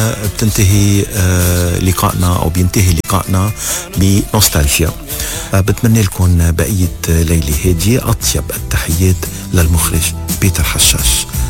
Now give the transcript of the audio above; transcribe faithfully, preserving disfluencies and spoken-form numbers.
بتنتهي لقائنا أو بينتهي لقائنا بنوستالجيا. بتمنى لكم بقية ليلة هادية. أطيب التحيات للمخرج بيتر حشاش.